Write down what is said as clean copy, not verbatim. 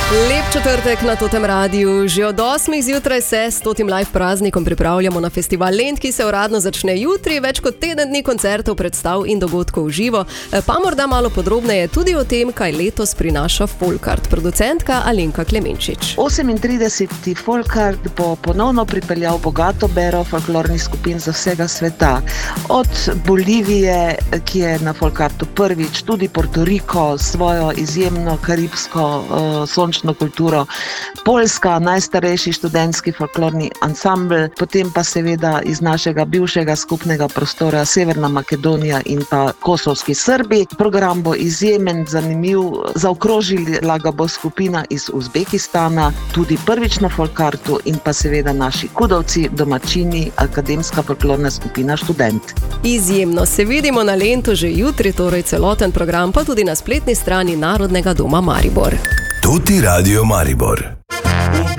Lep četrtek na Totem Radiu. Že od 8 zjutraj se s Totim live praznikom pripravljamo na festival Lent, ki se uradno začne jutri. Več kot teden dni koncertov, predstav in dogodkov v živo. Pa morda malo podrobneje tudi o tem, kaj letos prinaša Folkart. Producentka Alenka Klemenčič. 38. Folkart bo ponovno pripeljal bogato bero folklornih skupin za vsega sveta. Od Bolivije, ki je na Folkartu prvič, tudi Puerto Rico, svojo izjemno karibsko sončno kulturo, Poljska, najstarejši študentski folklorni ansambl, potem pa seveda iz našega bivšega skupnega prostora Severna Makedonija in pa kosovski Srbi. Program bo izjemen, zanimiv, zaokrožila ga bo skupina iz Uzbekistana, tudi prvič na Folkartu, in pa seveda naši Kudovci, domačini, akademska folklorna skupina Študent. Izjemno, se vidimo na Lentu že jutri, torej celoten program pa tudi na spletni strani Narodnega doma Maribor. Toti Radio Maribor.